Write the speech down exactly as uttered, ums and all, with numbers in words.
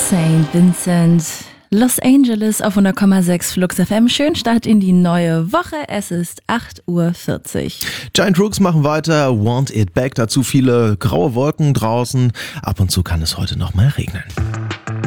Saint Vincent, Los Angeles auf hundert Komma sechs Flux F M. Schön Start in die neue Woche. Es ist acht Uhr vierzig. Giant Rooks machen weiter. Want It Back. Dazu viele graue Wolken draußen. Ab und zu kann es heute noch mal regnen.